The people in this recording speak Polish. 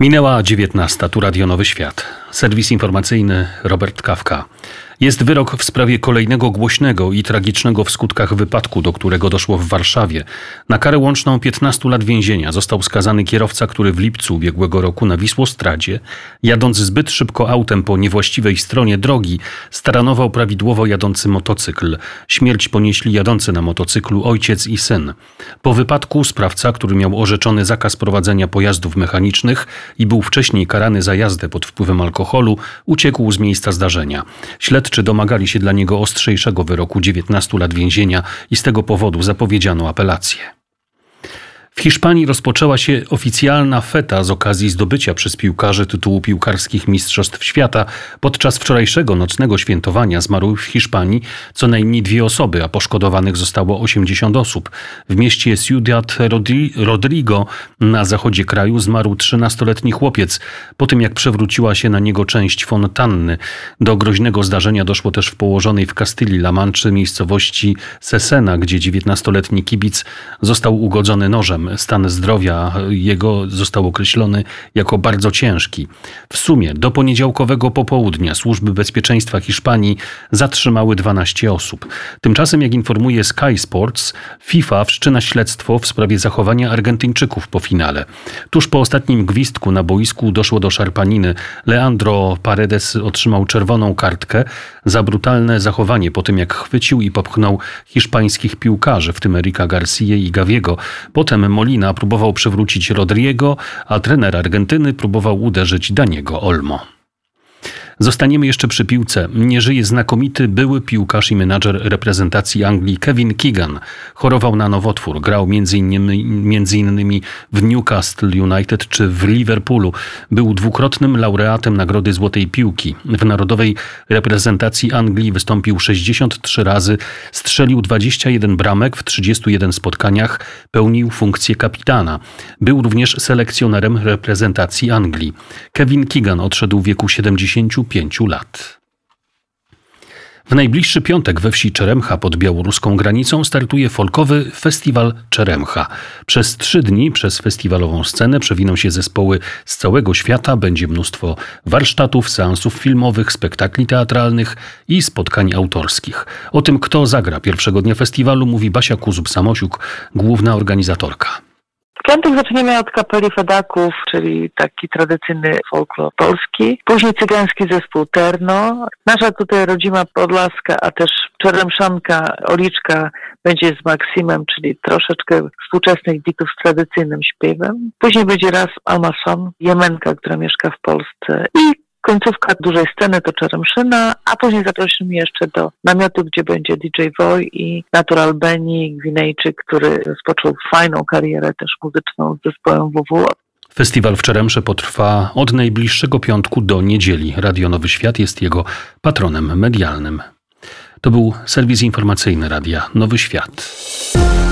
Minęła 19. Tu Radio Nowy Świat. Serwis informacyjny Robert Kawka. Jest wyrok w sprawie kolejnego głośnego i tragicznego w skutkach wypadku, do którego doszło w Warszawie. Na karę łączną 15 lat więzienia został skazany kierowca, który w lipcu ubiegłego roku na Wisłostradzie, jadąc zbyt szybko autem po niewłaściwej stronie drogi, staranował prawidłowo jadący motocykl. Śmierć ponieśli jadący na motocyklu ojciec i syn. Po wypadku sprawca, który miał orzeczony zakaz prowadzenia pojazdów mechanicznych i był wcześniej karany za jazdę pod wpływem alkoholu, uciekł z miejsca zdarzenia. Śledczy domagali się dla niego ostrzejszego wyroku 19 lat więzienia i z tego powodu zapowiedziano apelację. W Hiszpanii rozpoczęła się oficjalna feta z okazji zdobycia przez piłkarzy tytułu piłkarskich Mistrzostw Świata. Podczas wczorajszego nocnego świętowania zmarły w Hiszpanii co najmniej 2 osoby, a poszkodowanych zostało 80 osób. W mieście Ciudad Rodrigo na zachodzie kraju zmarł 13-letni chłopiec, po tym jak przewróciła się na niego część fontanny. Do groźnego zdarzenia doszło też w położonej w Castilla-La Mancha miejscowości Cesena, gdzie 19-letni kibic został ugodzony nożem. Stan zdrowia jego został określony jako bardzo ciężki. W sumie do poniedziałkowego popołudnia służby bezpieczeństwa Hiszpanii zatrzymały 12 osób. Tymczasem, jak informuje Sky Sports, FIFA wszczyna śledztwo w sprawie zachowania Argentyńczyków po finale. Tuż po ostatnim gwizdku na boisku doszło do szarpaniny. Leandro Paredes otrzymał czerwoną kartkę za brutalne zachowanie po tym, jak chwycił i popchnął hiszpańskich piłkarzy, w tym Erika Garcję i Gaviego. Potem Molina próbował przewrócić Rodriego, a trener Argentyny próbował uderzyć Daniego Olmo. Zostaniemy jeszcze przy piłce. Nie żyje znakomity były piłkarz i menadżer reprezentacji Anglii Kevin Keegan. Chorował na nowotwór. Grał między innymi w Newcastle United czy w Liverpoolu. Był dwukrotnym laureatem Nagrody Złotej Piłki. W narodowej reprezentacji Anglii wystąpił 63 razy, strzelił 21 bramek w 31 spotkaniach, pełnił funkcję kapitana. Był również selekcjonerem reprezentacji Anglii. Kevin Keegan odszedł w wieku 75 lat. W najbliższy piątek we wsi Czeremcha pod białoruską granicą startuje folkowy festiwal Czeremcha. Przez 3 dni przez festiwalową scenę przewiną się zespoły z całego świata. Będzie mnóstwo warsztatów, seansów filmowych, spektakli teatralnych i spotkań autorskich. O tym, kto zagra pierwszego dnia festiwalu, mówi Basia Kuzub-Samosiuk, główna organizatorka. W piątek zaczniemy od kapeli Fedaków, czyli taki tradycyjny folklor polski. Później cygański zespół Terno. Nasza tutaj rodzima podlaska, a też czeremszanka Oliczka będzie z Maksimem, czyli troszeczkę współczesnych bitów z tradycyjnym śpiewem. Później będzie raz Almason, Jemenka, która mieszka w Polsce, i końcówka dużej sceny to Czeremszyna, a później zaprosimy jeszcze do namiotu, gdzie będzie DJ Woj i Natural Benny, Gwinejczyk, który rozpoczął fajną karierę też muzyczną z zespołem WW. Festiwal w Czeremsze potrwa od najbliższego piątku do niedzieli. Radio Nowy Świat jest jego patronem medialnym. To był serwis informacyjny Radia Nowy Świat.